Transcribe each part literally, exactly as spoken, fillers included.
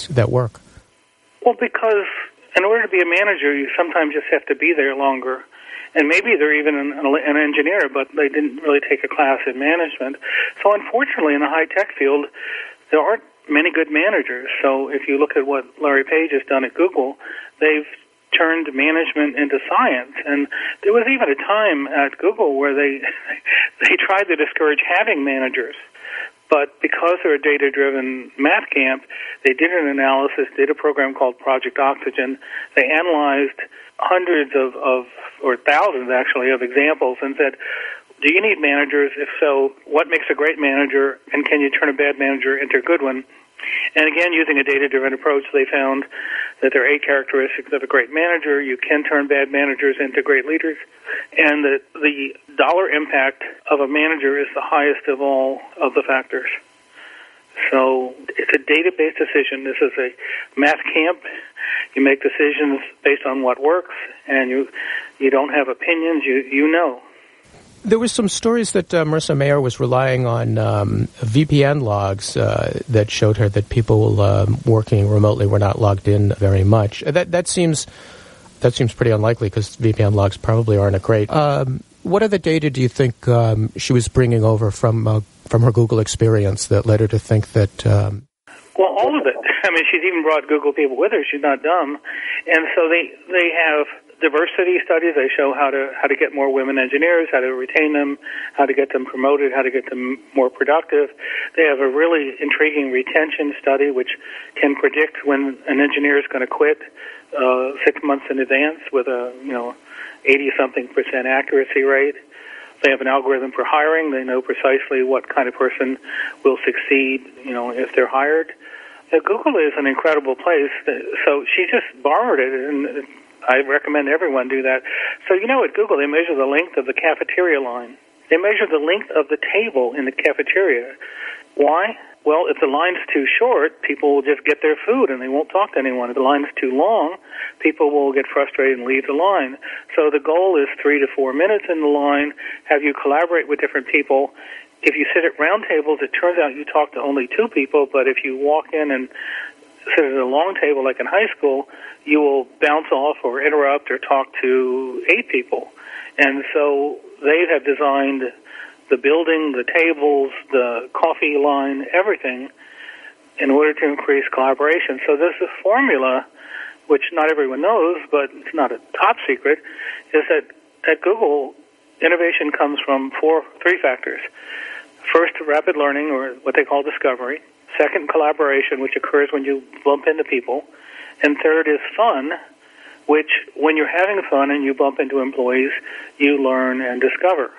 that work? Well, because in order to be a manager, you sometimes just have to be there longer. And maybe they're even an, an engineer, but they didn't really take a class in management. So unfortunately, in the high-tech field, there aren't many good managers. So if you look at what Larry Page has done at Google, they've turned management into science. And there was even a time at Google where they they tried to discourage having managers. But because they're a data-driven math camp, they did an analysis, did a program called Project Oxygen. They analyzed hundreds of, of or thousands, actually, of examples and said, do you need managers? If so, what makes a great manager, and can you turn a bad manager into a good one? And again, using a data-driven approach, they found that there are eight characteristics of a great manager. You can turn bad managers into great leaders. And that the dollar impact of a manager is the highest of all of the factors. So it's a data-based decision. This is a math camp. You make decisions based on what works, and you you don't have opinions. You, you know. There was some stories that uh, Marissa Mayer was relying on um, V P N logs uh, that showed her that people uh, working remotely were not logged in very much. That that seems that seems pretty unlikely because V P N logs probably aren't a great. Um, what other data do you think um, she was bringing over from uh, from her Google experience that led her to think that? Um... Well, all of it. I mean, she's even brought Google people with her. She's not dumb, and so they they have diversity studies. They show how to how to get more women engineers, how to retain them, how to get them promoted, how to get them more productive. They have a really intriguing retention study which can predict when an engineer is going to quit uh, six months in advance with a you know eighty something percent accuracy rate. They have an algorithm for hiring. They know precisely what kind of person will succeed, you know, if they're hired. Uh, Google is an incredible place. So she just borrowed it, and I recommend everyone do that. So, you know, at Google, they measure the length of the cafeteria line. They measure the length of the table in the cafeteria. Why? Well, if the line's too short, people will just get their food and they won't talk to anyone. If the line's too long, people will get frustrated and leave the line. So the goal is three to four minutes in the line, have you collaborate with different people. If you sit at round tables, it turns out you talk to only two people, but if you walk in and sit at a long table like in high school, you will bounce off or interrupt or talk to eight people. And so they have designed the building, the tables, the coffee line, everything in order to increase collaboration. So there's a formula, which not everyone knows, but it's not a top secret, is that at Google, innovation comes from four, three factors. First, rapid learning, or what they call discovery. Second, collaboration, which occurs when you bump into people. And third is fun, which when you're having fun and you bump into employees, you learn and discover.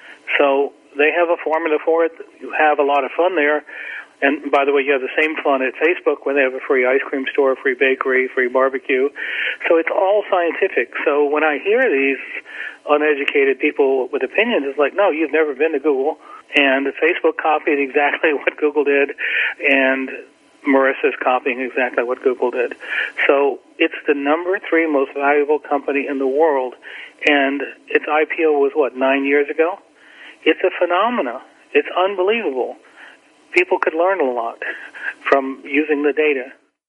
So they have a formula for it. You have a lot of fun there. And by the way, you have the same fun at Facebook when they have a free ice cream store, free bakery, free barbecue. So it's all scientific. So when I hear these uneducated people with opinions, it's like, no, you've never been to Google. And Facebook copied exactly what Google did, and Marissa's copying exactly what Google did. So it's the number three most valuable company in the world, and its I P O was, what, nine years ago? It's a phenomena. It's unbelievable. People could learn a lot from using the data.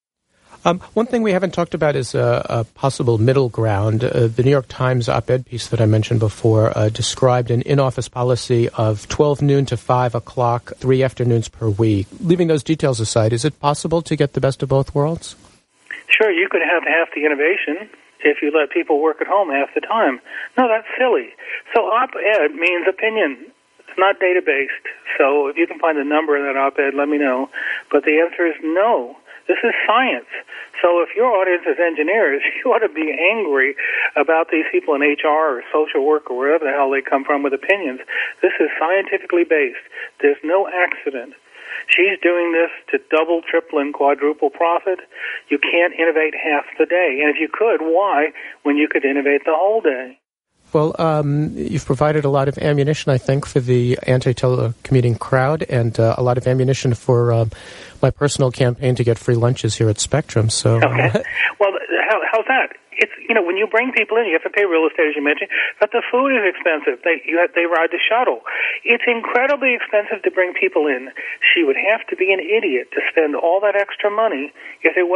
Um, one thing we haven't talked about is a, a possible middle ground. Uh, the New York Times op-ed piece that I mentioned before uh, described an in-office policy of twelve noon to five o'clock, three afternoons per week. Leaving those details aside, is it possible to get the best of both worlds? Sure, you could have half the innovation if you let people work at home half the time. No, that's silly. So op-ed means opinion. It's not data-based. So if you can find the number in that op-ed, let me know. But the answer is no. This is science. So if your audience is engineers, you ought to be angry about these people in H R or social work or wherever the hell they come from with opinions. This is scientifically based. There's no accident. She's doing this to double, triple, and quadruple profit. You can't innovate half the day. And if you could, why, when you could innovate the whole day? Well, um, you've provided a lot of ammunition, I think, for the anti-telecommuting crowd, and uh, a lot of ammunition for uh, my personal campaign to get free lunches here at Spectrum. So, okay. Well, how, how's that? It's, you know, when you bring people in, you have to pay real estate, as you mentioned, but the food is expensive. They you have, they ride the shuttle. It's incredibly expensive to bring people in. She would have to be an idiot to spend all that extra money if it